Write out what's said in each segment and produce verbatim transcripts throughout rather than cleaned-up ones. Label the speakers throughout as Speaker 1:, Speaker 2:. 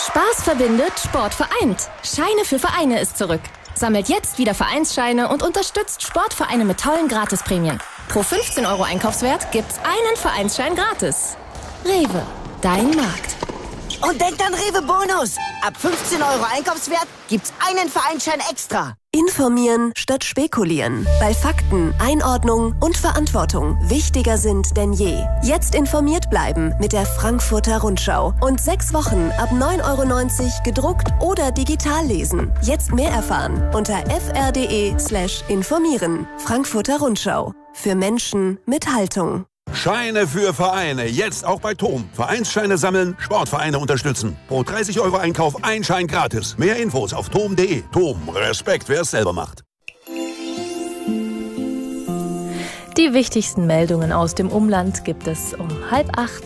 Speaker 1: Spaß verbindet, Sport vereint. Scheine für Vereine ist zurück. Sammelt jetzt wieder Vereinsscheine und unterstützt Sportvereine mit tollen Gratisprämien. Pro fünfzehn Euro Einkaufswert gibt's einen Vereinsschein gratis. Rewe, dein Markt.
Speaker 2: Und denkt an Rewe Bonus. Ab fünfzehn Euro Einkaufswert gibt's einen Vereinsschein extra.
Speaker 3: Informieren statt spekulieren. Weil Fakten, Einordnung und Verantwortung wichtiger sind denn je. Jetzt informiert bleiben mit der Frankfurter Rundschau. Und sechs Wochen ab neun Euro neunzig gedruckt oder digital lesen. Jetzt mehr erfahren unter fr.de slash informieren. Frankfurter Rundschau. Für Menschen mit Haltung.
Speaker 4: Scheine für Vereine, jetzt auch bei Tom. Vereinsscheine sammeln, Sportvereine unterstützen. Pro dreißig Euro Einkauf ein Schein gratis. Mehr Infos auf tom punkt de. Tom, Respekt, wer es selber macht.
Speaker 5: Die wichtigsten Meldungen aus dem Umland gibt es um halb acht.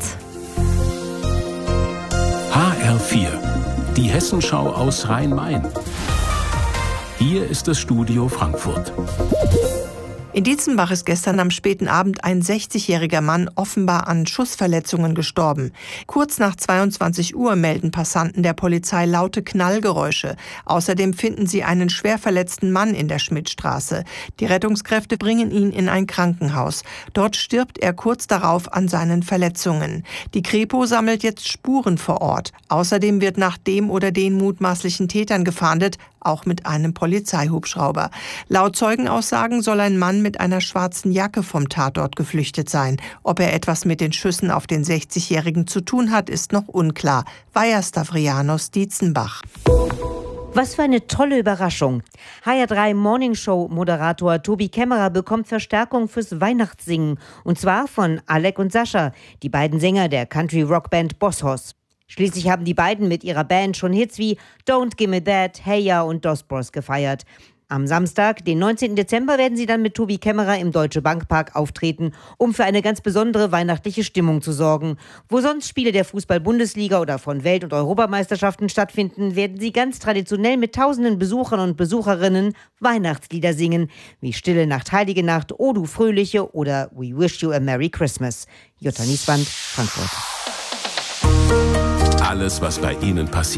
Speaker 6: H R vier, die Hessenschau aus Rhein-Main. Hier ist das Studio Frankfurt.
Speaker 7: In Dietzenbach ist gestern am späten Abend ein sechzigjähriger Mann offenbar an Schussverletzungen gestorben. Kurz nach zweiundzwanzig Uhr melden Passanten der Polizei laute Knallgeräusche. Außerdem finden sie einen schwer verletzten Mann in der Schmidtstraße. Die Rettungskräfte bringen ihn in ein Krankenhaus. Dort stirbt er kurz darauf an seinen Verletzungen. Die Kripo sammelt jetzt Spuren vor Ort. Außerdem wird nach dem oder den mutmaßlichen Tätern gefahndet, auch mit einem Polizeihubschrauber. Laut Zeugenaussagen soll ein Mann mit einer schwarzen Jacke vom Tatort geflüchtet sein. Ob er etwas mit den Schüssen auf den sechzigjährigen zu tun hat, ist noch unklar. Vaja Stavrianos, Dietzenbach.
Speaker 8: Was für eine tolle Überraschung. H R drei Morning Show Moderator Tobi Kämmerer bekommt Verstärkung fürs Weihnachtssingen. Und zwar von Alec und Sascha, die beiden Sänger der Country-Rock-Band Boss Hoss. Schließlich haben die beiden mit ihrer Band schon Hits wie Don't Gimme That, Hey Ya und Dos Bros gefeiert. Am Samstag, den neunzehnten Dezember, werden sie dann mit Tobi Kämmerer im Deutsche Bankpark auftreten, um für eine ganz besondere weihnachtliche Stimmung zu sorgen. Wo sonst Spiele der Fußball-Bundesliga oder von Welt- und Europameisterschaften stattfinden, werden sie ganz traditionell mit tausenden Besuchern und Besucherinnen Weihnachtslieder singen, wie Stille Nacht, Heilige Nacht, O du Fröhliche oder We Wish You a Merry Christmas. Jutta Nieswand, Frankfurt.
Speaker 6: Alles, was bei Ihnen passiert.